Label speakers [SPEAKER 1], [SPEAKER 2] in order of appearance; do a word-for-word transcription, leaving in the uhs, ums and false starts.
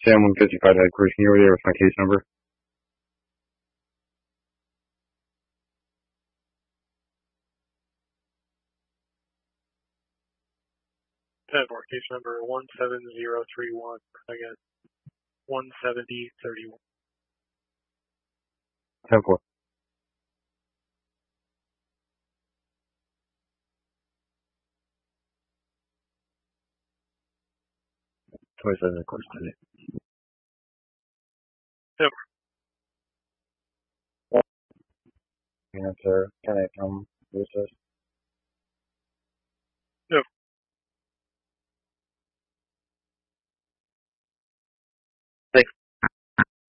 [SPEAKER 1] Sam one fifty-five headquarters. Can you over there with my case number?
[SPEAKER 2] ten four, case number one seven zero three one. Again, one seventy thirty-one.
[SPEAKER 1] ten four. twenty-seven headquarters today.
[SPEAKER 2] ten four.
[SPEAKER 1] Answer. Can I come with this?